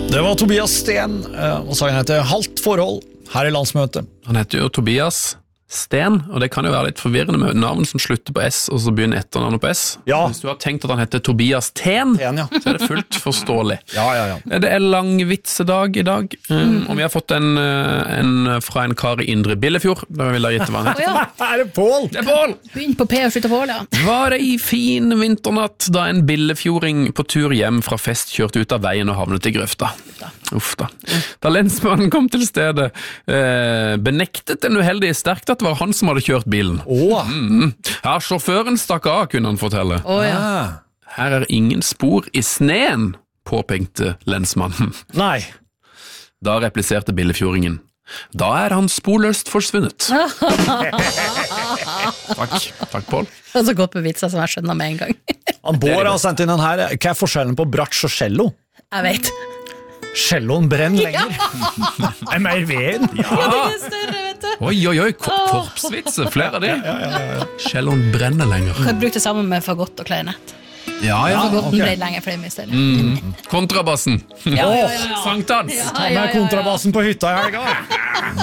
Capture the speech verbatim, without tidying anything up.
Det var Tobias Sten, og sangen heter Halvt forhold her i landsmøtet. Han heter jo Tobias Sten, og det kan jo være litt forvirrende med navn som slutter på S, og så begynner etternavnet på S. Ja. Hvis du har tenkt at han heter Tobias Ten, Ten, ja. så er det fullt forståelig. Ja, ja, ja. Det er langvitsedag i dag, um, og vi har fått en, en fra en kar i Indre Billefjord. Da vil jeg gjette hva han heter. Å ja, Er det Pål? Det er Pål! begynn på P og slutt på Pål, ja. Var det i fin vinternatt da en billefjording på tur hjem fra fest kjørte ut av veien og havnet i grøfta? Uff da. Da lensmannen kom til stedet, eh, benektet den uheldige sterkt at det var han som hadde kjørt bilen. Åh. Mm. Ja, sjåføren stakk av, kunne han fortelle. Å ja. Ah. Her er ingen spor i sneen, påpenkte lensmannen. Nei. Da repliserte billefjordingen. Da er han sporløst forsvunnet. Takk, takk Pål. Det er så godt med vitser som jeg skjønner med en gang. Han Bård har sendt inn den her. Hva er forskjellen på bratsj og cello? Jeg vet. Celloen brenner lenger. Det er mer ved. Ja, det er større, vet du. Oi, oi, oi, korpsvitse, flere av de. Celloen brenner lenger. Jeg brukte det sammen med fagott og kleinett. Ja, ja. Fagotten ok. ble lenger frem i stedet. Mm. Kontrabassen. Ja, ja, ja, ja. Sankthans. Ja, Ta ja, ja, med ja. kontrabassen på hytta i helga.